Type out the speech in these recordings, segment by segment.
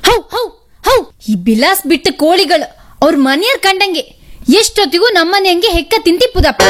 How how how ಈ ಬಿಲಾಸ್ ಬಿಟ್ಟ ಕೋಳಿಗಳು ಅವ್ರ ಮನೆಯರ್ ಕಂಡಂಗೆ ಎಷ್ಟೊತ್ತಿಗೂ ನಮ್ಮನೆ ಹಂಗೆ ಹೆಕ್ಕ ತಿಂತಿಪ್ಪುದಪ್ಪ.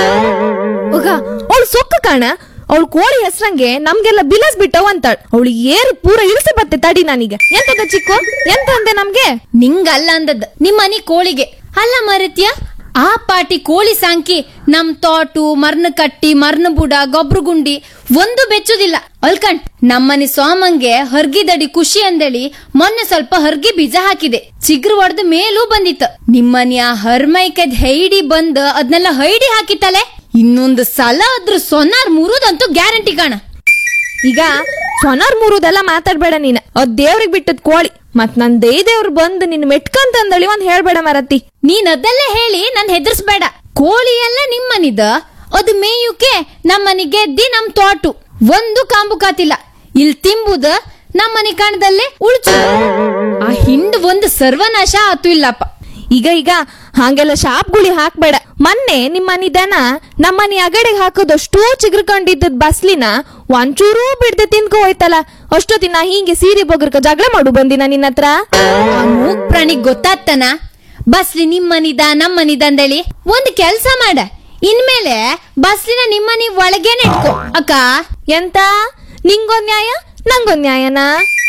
ಅವಳು ಸೊಕ್ಕ ಕಾಣ, ಅವಳು ಕೋಳಿ ಹೆಸ್ರಂಗೆ ನಮ್ಗೆಲ್ಲ ಬಿಲಾಸ್ ಬಿಟ್ಟವ್ ಅಂತಾಳ. ಅವಳು ಏರು ಪೂರ ಇಳಿಸಿ ಬತ್ತೆ ತಡಿ. ನಾನೀಗ ಎಂತದ ಚಿಕ್ಕು ಎಂತ ಅಂದೆ ನಮ್ಗೆ? ನಿಂಗಲ್ಲ ಅಂದದ್ ನಿಮ್ಮನಿ ಕೋಳಿಗೆ ಅಲ್ಲ ಮರತ್ಯ. ಆ ಪಾಟಿ ಕೋಳಿ ಸಾಂಕಿ ನಮ್ ತೋಟು ಮರ್ನ ಕಟ್ಟಿ ಮರ್ನ ಬುಡ ಗೊಬ್ರು ಗುಂಡಿ ಒಂದು ಬೆಚ್ಚುದಿಲ್ಲ ಅಲ್ಕಂಡ್. ನಮ್ಮನಿ ಸೋಮಂಗೆ ಹರ್ಗಿದಡಿ ಖುಷಿ ಅಂದೇಳಿ ಮೊನ್ನೆ ಸ್ವಲ್ಪ ಹರ್ಗಿ ಬೀಜ ಹಾಕಿದೆ. ಚಿಗ್ರು ಹೊಡೆದ ಮೇಲೂ ಬಂದಿತ್ತು. ನಿಮ್ಮನಿ ಆ ಹರ್ಮೈಕದ್ ಹೈಡಿ ಬಂದ್ ಅದ್ನೆಲ್ಲ ಹೈಡಿ ಹಾಕಿತ್ತಲೆ. ಇನ್ನೊಂದು ಸಲ ಅದ್ರ ಸೊನಾರ್ ಮುರುದಂತೂ ಗ್ಯಾರಂಟಿ ಕಾಣ. ಈಗ ಸೊನಾರ್ ಮುರುದೆಲ್ಲ ಮಾತಾಡ್ಬೇಡ ನೀನ್. ಅದ್ ದೇವ್ರಿಗೆ ಬಿಟ್ಟದ್ ಕೋಳಿ. ಮತ್ ನನ್ ದೇವ್ರು ಬಂದು ನಿನ್ ಮೆಟ್ಕಂತಂದಳಿ ಒಂದ್ ಹೇಳ್ಬೇಡ ಮರತಿ. ನೀನ್ ಅದೆಲ್ಲ ಹೇಳಿ ನನ್ ಹೆದರ್ಸ್ಬೇಡ. ಕೋಳಿ ಎಲ್ಲ ನಿಮ್ಮನಿದ, ಅದು ಮೇಯುಕೆ ನಮ್ಮನಿ ಗೆದ್ದಿ ನಮ್ ತೋಟು ಒಂದು ಕಾಂಬು ಕಾತಿಲ್ಲ. ಇಲ್ ತಿಂಬುದ ನಮ್ಮನಿ ಕಾಣದಲ್ಲೇ ಉಳ್ಚು. ಆ ಹಿಂಡ್ ಒಂದು ಸರ್ವನಾಶ ಆತು ಇಲ್ಲಪ್ಪ. ಈಗ ಹಂಗೆಲ್ಲ ಶಾಪ್ಗುಳಿ ಹಾಕ್ಬೇಡ. ಮೊನ್ನೆ ನಿಮ್ಮನಿ ದನ ನಮ್ಮನಿ ಅಗಡೆಗೆ ಹಾಕೋದಷ್ಟು ಚಿಗ್ರಕೊಂಡಿದ್ದದ್ ಬಸ್ಲಿನ ಒಂಚೂರೂ ಬಿಡ್ದೆ ತಿನ್ಕೊ ಹೋಯ್ತಲ್ಲ. ಅಷ್ಟೊತ್ತಿನ ಹಿಂಗೆ ಸೀರೆ ಬೊಗರ್ಕ ಜಗಳ ಮಾಡು ಬಂದಿನ ನಿನ್ನ ಹತ್ರ. ಆ ಮೂಕ್ ಪ್ರಾಣಿಗ್ ಗೊತ್ತಾಗ್ತಾನ ಬಸ್ಲಿ ನಿಮ್ಮನಿದ ನಮ್ಮನಿದ ಅಂದೇಳಿ. ಒಂದ್ ಕೆಲ್ಸ ಮಾಡ, ಇನ್ಮೇಲೆ ಬಸ್ಲಿನ ನಿಮ್ಮನಿ ಒಳಗೇನೆ ಇಟ್ಕೋ ಅಕ್ಕ. ಎಂತ ನಿಂಗೊಂದ್ ನ್ಯಾಯ ನಂಗೊಂದ್ ನ್ಯಾಯನಾ?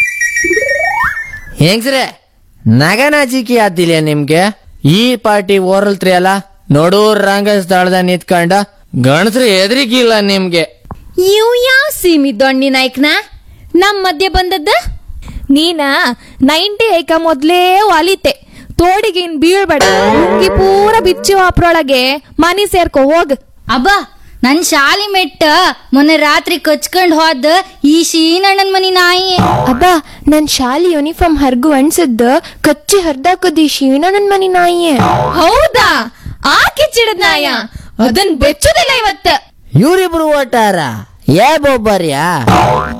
ಹೆಂಗ್ಸ್ರೆ ನಗನಾಚಿಕೆ ಆತಿಲ್ಲ ನಿಮ್ಗೆ? ಈ ಪಾರ್ಟಿ ಓರಲ್ತ್ರಿ ಅಲ್ಲ, ನೋಡೂರ್ ರಂಗ ಸ್ಥಳದ ನಿಂತ್ಕೊಂಡ ಗಣಸ್ರು ಎದ್ರಿಗಿಲ್ಲ ನಿಮ್ಗೆ. ಇವ್ ಯಾವ ಸೀಮಿ ದೊಣ್ಣಿ ನಾಯ್ಕನ ನಮ್ ಮಧ್ಯೆ ಬಂದದ್ದ? ನೀನ 90 ಐಕ ಮೊದ್ಲೇ ವಾಲಿತೆ. ತೋಡಿಗೆ ಇನ್ ಬೀಳ್ಬೇಡ. ಹುಂಗಿ ಪೂರ ಬಿಚ್ಚಿ ಅಪ್ರೊಳಗೆ ಮನಿ ಸೇರ್ಕೊ ಹೋಗ್. ಅಬ್ಬಾ ನನ್ ಶಾಲಿ ಮೆಟ್ಟ ಮೊನ್ನೆ ರಾತ್ರಿ ಕಚ್ಕೊಂಡ್ ಹೋದ ಈ ಶೀನಣ್ಣನ್ ಮನಿ ನಾಯಿ. ಅಬ್ಬ ನನ್ ಶಾಲಿ ಯೂನಿಫಾರ್ಮ್ ಹರ್ಗು ಅನ್ಸದ್ದ ಕಚ್ಚಿ ಹರ್ದಾಕದಿ ಶೀಣನನ್ ಮನಿ ನಾಯಿಯೇ. ಹೌದಾ? ಆ ಕಿಚ್ಚಿಡದ್ ನಾಯ ಅದನ್ ಬೆಚ್ಚುದಿಲ್ಲ ಇವತ್ತ. ಇವ್ರಿಬ್ರು ಓಟಾರ ಏ ಬೊಬ್ಬರ್ಯಾ?